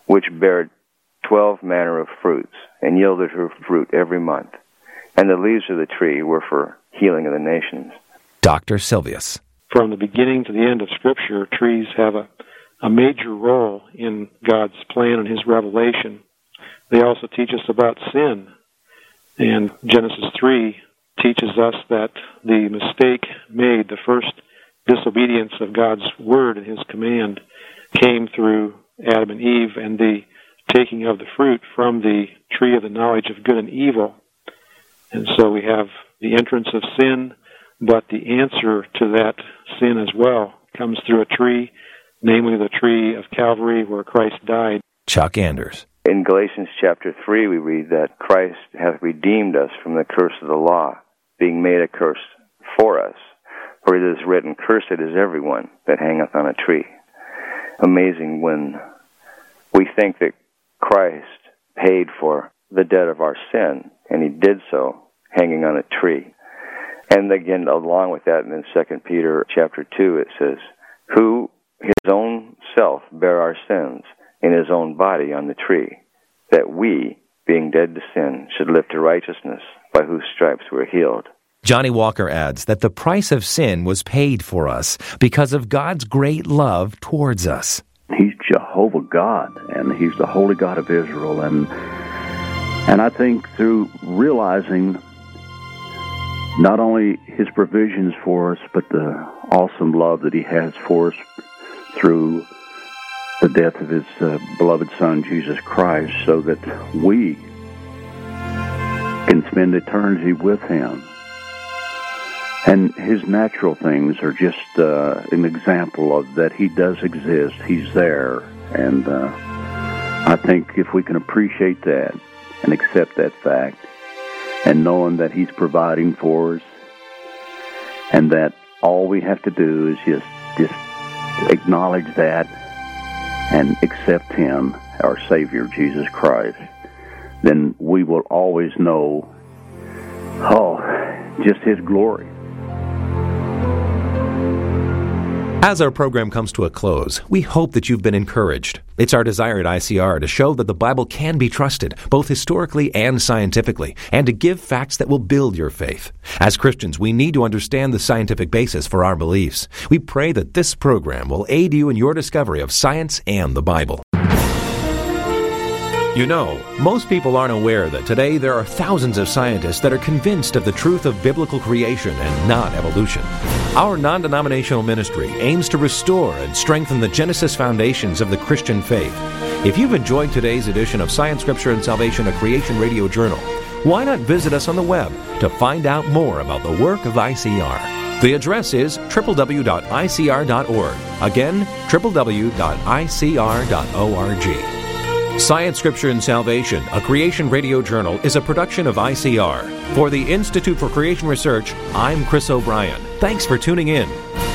which bare 12 manner of fruits, and yielded her fruit every month. And the leaves of the tree were for healing of the nations. Dr. Silvius. From the beginning to the end of Scripture, trees have a major role in God's plan and His revelation. They also teach us about sin. And Genesis 3 teaches us that the mistake made, the first disobedience of God's word and His command, came through Adam and Eve and the taking of the fruit from the tree of the knowledge of good and evil. And so we have the entrance of sin, but the answer to that sin as well comes through a tree, namely the tree of Calvary where Christ died. Chuck Anders. In Galatians chapter 3, we read that Christ hath redeemed us from the curse of the law, being made a curse for us. For it is written, Cursed is everyone that hangeth on a tree. Amazing when we think that Christ paid for the debt of our sin, and He did so hanging on a tree. And again, along with that, in 2 Peter chapter 2, it says, Who His own self bare our sins in His own body on the tree, that we, being dead to sin, should live to righteousness, by whose stripes we're healed. Johnny Walker adds that the price of sin was paid for us because of God's great love towards us. He's Jehovah God, and He's the Holy God of Israel. And I think through realizing not only His provisions for us, but the awesome love that He has for us through the death of His beloved Son, Jesus Christ, so that we can spend eternity with Him. And His natural things are just an example of that He does exist. He's there. And I think if we can appreciate that and accept that fact, and knowing that He's providing for us, and that all we have to do is just acknowledge that and accept Him, our Savior, Jesus Christ, then we will always know, just His glory. As our program comes to a close, we hope that you've been encouraged. It's our desire at ICR to show that the Bible can be trusted, both historically and scientifically, and to give facts that will build your faith. As Christians, we need to understand the scientific basis for our beliefs. We pray that this program will aid you in your discovery of science and the Bible. You know, most people aren't aware that today there are thousands of scientists that are convinced of the truth of biblical creation and not evolution. Our non-denominational ministry aims to restore and strengthen the Genesis foundations of the Christian faith. If you've enjoyed today's edition of Science, Scripture, and Salvation, a Creation Radio Journal, why not visit us on the web to find out more about the work of ICR? The address is www.icr.org. Again, www.icr.org. Science, Scripture, and Salvation, a Creation Radio Journal, is a production of ICR. For the Institute for Creation Research, I'm Chris O'Brien. Thanks for tuning in.